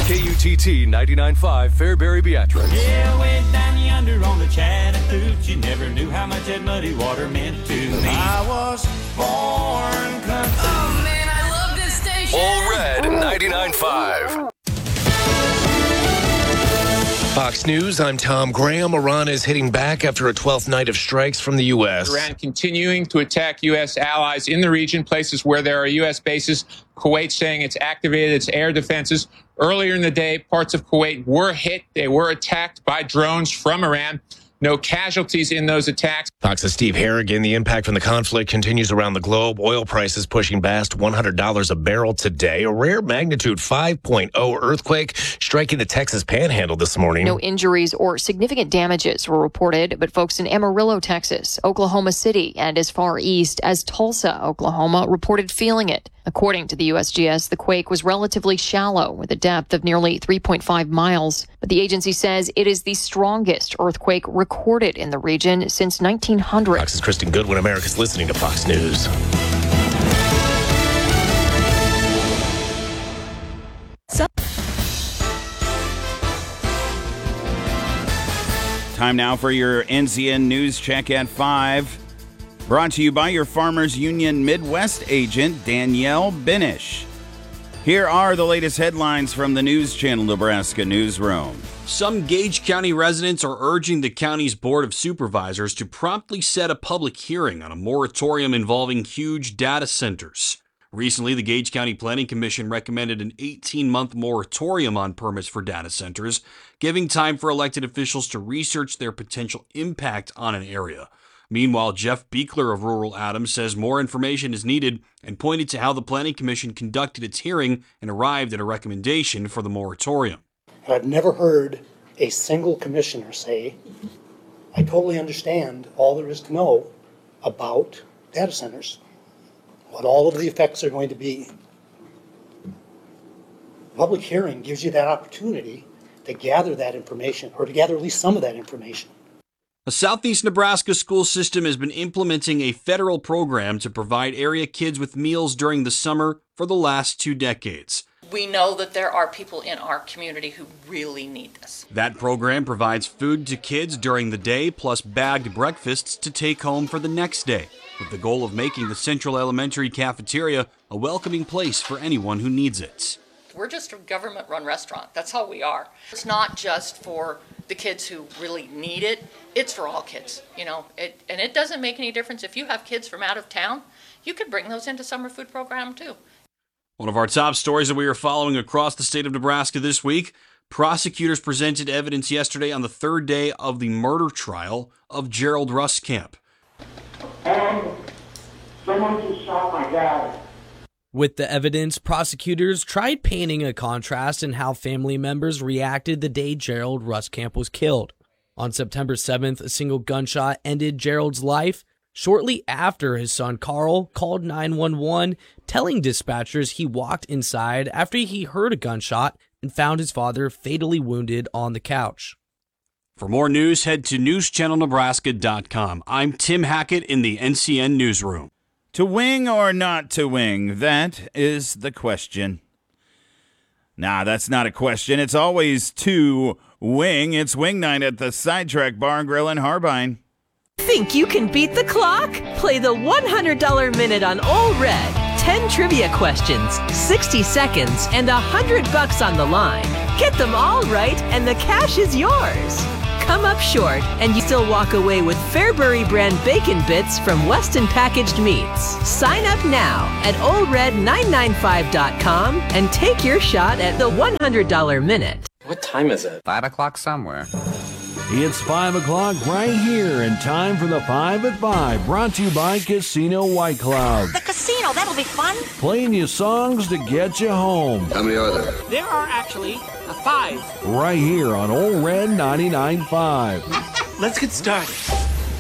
KUTT 99.5 Fairbury Beatrice. Yeah, way down yonder on the Chattahoochee, never knew how much that muddy water meant to me. I was born country. Oh man, I love this station. All Red 99.5. Fox News, I'm Tom Graham. Iran is hitting back after a 12th night of strikes from the U.S. Iran continuing to attack U.S. allies in the region, places where there are U.S. bases. Kuwait saying it's activated its air defenses. Earlier in the day, parts of Kuwait were hit. They were attacked by drones from Iran. No casualties in those attacks. Fox's Steve Harrigan. The impact from the conflict continues around the globe. Oil prices pushing past $100 a barrel today. A rare magnitude 5.0 earthquake striking the Texas Panhandle this morning. No injuries or significant damages were reported, but folks in Amarillo, Texas, Oklahoma City, and as far east as Tulsa, Oklahoma, reported feeling it. According to the USGS, the quake was relatively shallow with a depth of nearly 3.5 miles. But the agency says it is the strongest earthquake recorded in the region since 1900. Fox's Kristen Goodwin. America's listening to Fox News. Time now for your NCN News Check at 5. Brought to you by your Farmers Union Midwest agent, Danielle Benish. Here are the latest headlines from the News Channel Nebraska newsroom. Some Gage County residents are urging the county's Board of Supervisors to promptly set a public hearing on a moratorium involving huge data centers. Recently, the Gage County Planning Commission recommended an 18-month moratorium on permits for data centers, giving time for elected officials to research their potential impact on an area. Meanwhile, Jeff Beekler of Rural Adams says more information is needed and pointed to how the Planning Commission conducted its hearing and arrived at a recommendation for the moratorium. I've never heard a single commissioner say, I totally understand all there is to know about data centers, what all of the effects are going to be. Public hearing gives you that opportunity to gather that information, or to gather at least some of that information. A Southeast Nebraska school system has been implementing a federal program to provide area kids with meals during the summer for the last 2 decades. We know that there are people in our community who really need this. That program provides food to kids during the day, plus bagged breakfasts to take home for the next day, with the goal of making the Central Elementary cafeteria a welcoming place for anyone who needs it. We're just a government-run restaurant. That's how we are. It's not just for the kids who really need it. It's for all kids, you know. And it doesn't make any difference if you have kids from out of town. You could bring those into summer food program too. One of our top stories that we are following across the state of Nebraska this week, prosecutors presented evidence yesterday on the 3rd day of the murder trial of Gerald Ruskamp. And someone just shot my dad. With the evidence, prosecutors tried painting a contrast in how family members reacted the day Gerald Ruskamp was killed. On September 7th, a single gunshot ended Gerald's life shortly after his son Carl called 911, telling dispatchers he walked inside after he heard a gunshot and found his father fatally wounded on the couch. For more news, head to newschannelnebraska.com. I'm Tim Hackett in the NCN Newsroom. To wing or not to wing, that is the question. Nah, that's not a question. It's always to wing. It's wing night at the Sidetrack Bar and Grill in Harbine. Think you can beat the clock? Play the $100 Minute on Ole Red. 10 trivia questions, 60 seconds, and $100 on the line. Get them all right, and the cash is yours. Come up short, and you still walk away with Fairbury brand bacon bits from Weston Packaged Meats. Sign up now at OleRed995.com and take your shot at the $100 Minute. What time is it? 5 o'clock somewhere. It's 5 o'clock right here, and time for the 5 at 5, brought to you by Casino White Cloud. The casino, that'll be fun. Playing you songs to get you home. How many are there? There are actually 5. Right here on Ole Red 99.5. Let's get started.